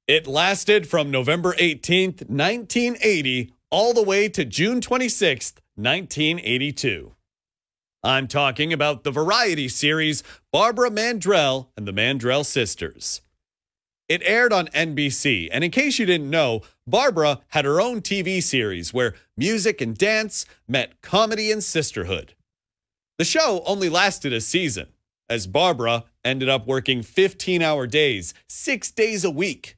It lasted from November 18th, 1980, all the way to June 26th, 1982. I'm talking about the variety series Barbara Mandrell and the Mandrell Sisters. It aired on NBC, and in case you didn't know, Barbara had her own TV series where music and dance met comedy and sisterhood. The show only lasted a season, as Barbara ended up working 15-hour days, 6 days a week.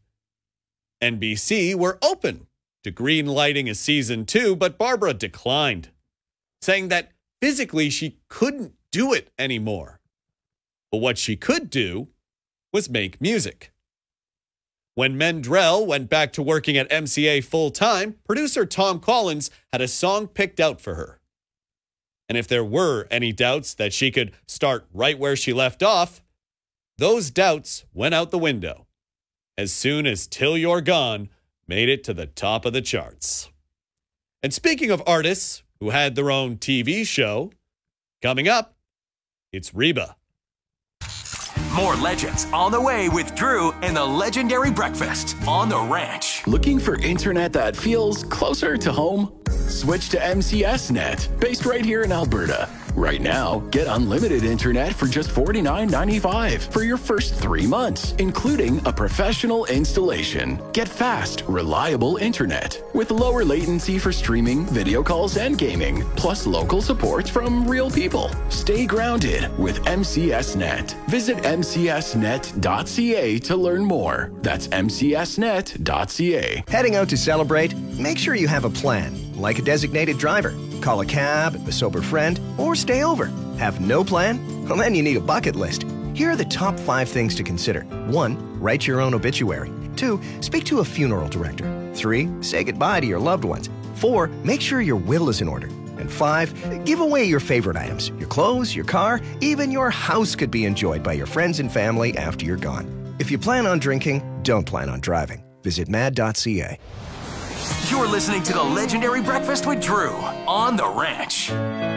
NBC were open to green-lighting a season 2, but Barbara declined, saying that physically she couldn't do it anymore. But what she could do was make music. When Mandrell went back to working at MCA full-time, producer Tom Collins had a song picked out for her. And if there were any doubts that she could start right where she left off, those doubts went out the window as soon as Till You're Gone made it to the top of the charts. And speaking of artists who had their own TV show, coming up, it's Reba. More legends on the way with Drew and the Legendary Breakfast on the Ranch. Looking for internet that feels closer to home? Switch to MCS Net, based right here in Alberta. Right now, get unlimited internet for just $49.95 for your first 3 months, including a professional installation. Get fast, reliable internet with lower latency for streaming, video calls, and gaming, plus local support from real people. Stay grounded with MCS Net. Visit mcsnet.ca to learn more. That's mcsnet.ca. Heading out to celebrate? Make sure you have a plan, like a designated driver. Call a cab, a sober friend, or stay over. Have no plan? Well, then you need a bucket list. Here are the top 5 things to consider. 1. Write your own obituary. 2. Speak to a funeral director. 3. Say goodbye to your loved ones. 4. Make sure your will is in order. And 5. Give away your favorite items. Your clothes, your car, even your house could be enjoyed by your friends and family after you're gone. If you plan on drinking, don't plan on driving. Visit mad.ca. You're listening to the Legendary Breakfast with Drew on the Ranch.